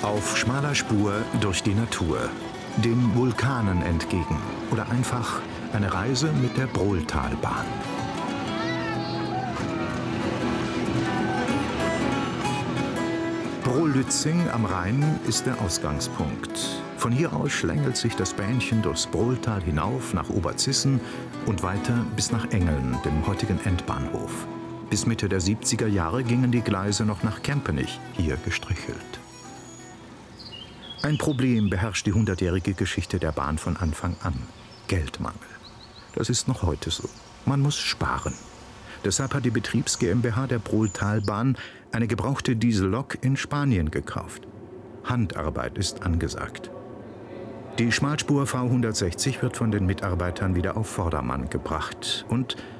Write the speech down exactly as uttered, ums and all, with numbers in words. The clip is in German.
Auf schmaler Spur durch die Natur, den Vulkanen entgegen oder einfach eine Reise mit der Brohltalbahn. Brohlützing am Rhein ist der Ausgangspunkt. Von hier aus schlängelt sich das Bähnchen durchs Brohltal hinauf nach Oberzissen und weiter bis nach Engeln, dem heutigen Endbahnhof. Bis Mitte der siebziger Jahre gingen die Gleise noch nach Kempenich, hier gestrichelt. Ein Problem beherrscht die hundertjährige Geschichte der Bahn von Anfang an: Geldmangel. Das ist noch heute so. Man muss sparen. Deshalb hat die Betriebs GmbH der Brohltalbahn eine gebrauchte Diesellok in Spanien gekauft. Handarbeit ist angesagt. Die Schmalspur V hundertsechzig wird von den Mitarbeitern wieder auf Vordermann gebracht und